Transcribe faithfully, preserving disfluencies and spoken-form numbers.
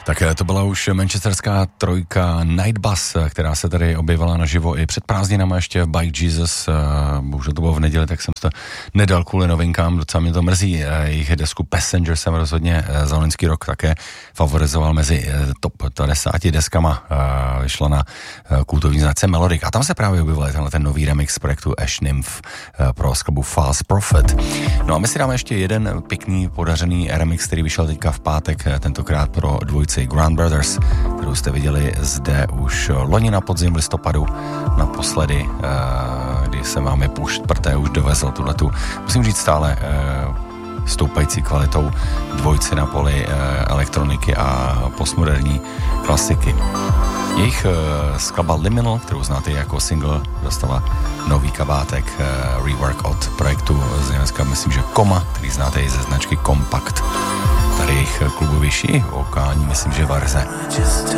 Tak to byla už manchesterská trojka Nightbus, která se tady objevila naživo i před prázdninama ještě v Bike Jesus. Bohužel to bylo v neděli, tak jsem to nedal kvůli novinkám, docela mě to mrzí. Jejich desku Passenger jsem rozhodně za loňský rok také favorizoval mezi top padesát deskama. Vyšla na kultovní značce Melodic a tam se právě objevil tenhle ten nový remix projektu Ash Nymph pro skladbu False Prophet. No a my si dáme ještě jeden pěkný podařený remix, který vyšel teďka v pátek, tentokrát pro dvojici Grand Brothers, kterou jste viděli zde už loni na podzim v listopadu naposledy, kdy jsem vám je půjšt prté už dovezl tuhletu, musím říct stále stoupající kvalitou dvojici na poli elektroniky a postmoderní klasiky. Jejich skladba Liminal, kterou znáte jako single, dostala nový kabátek, rework od projektu z Německa, myslím, že Koma, který znáte i ze značky Compact. Tady jejich klubovější vokální, myslím, že verze.